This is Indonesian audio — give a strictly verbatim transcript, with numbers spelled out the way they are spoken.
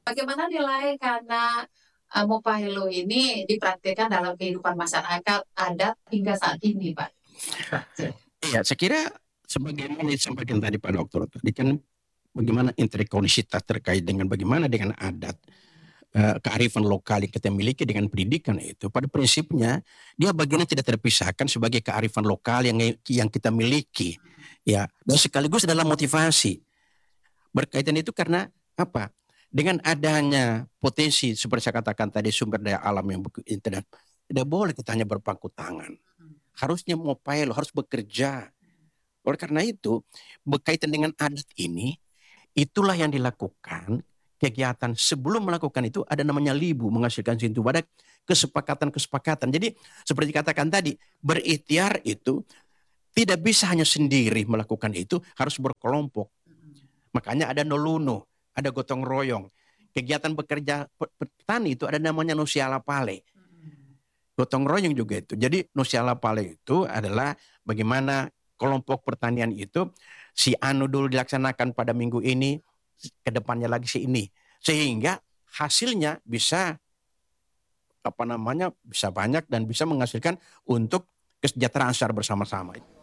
Bagaimana nilai karena uh, Mopahelo ini dipraktikkan dalam kehidupan masyarakat adat hingga saat ini, Pak? Iya, saya kira sebagaimana disampaikan tadi Pak Dokter tadi kan bagaimana interkoneksitas terkait dengan bagaimana dengan adat, eh, kearifan lokal yang kita miliki dengan pendidikan itu pada prinsipnya dia bagiannya tidak terpisahkan sebagai kearifan lokal yang yang kita miliki, ya, dan sekaligus adalah motivasi berkaitan itu karena apa? Dengan adanya potensi seperti saya katakan tadi sumber daya alam yang internet, tidak boleh kita hanya berpangku tangan. Harusnya mobile, harus bekerja. Oleh karena itu, berkaitan dengan adat ini, itulah yang dilakukan kegiatan sebelum melakukan itu ada namanya libu menghasilkan sintu pada kesepakatan-kesepakatan. Jadi seperti katakan tadi, berikhtiar itu tidak bisa hanya sendiri melakukan itu, harus berkelompok. Makanya ada noluno, ada gotong royong. Kegiatan bekerja petani itu ada namanya nusiala pale. Gotong royong juga itu. Jadi nusiala pale itu adalah bagaimana kelompok pertanian itu si anu dulu dilaksanakan pada minggu ini, kedepannya lagi si ini, sehingga hasilnya bisa apa namanya bisa banyak dan bisa menghasilkan untuk kesejahteraan secara bersama-sama.